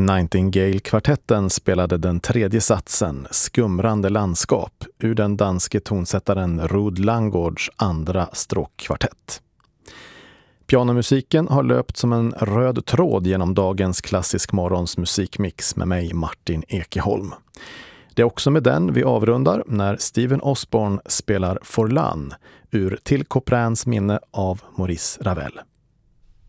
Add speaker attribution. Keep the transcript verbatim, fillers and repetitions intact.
Speaker 1: Nightingale-kvartetten spelade den tredje satsen, Skumrande landskap, ur den danske tonsättaren Rud Langårds andra stråkkvartett. Pianomusiken har löpt som en röd tråd genom dagens klassisk morgons musikmix med mig, Martin Ekeholm. Det är också med den vi avrundar när Steven Osborne spelar Forlan ur Till Coprins minne av Maurice Ravel.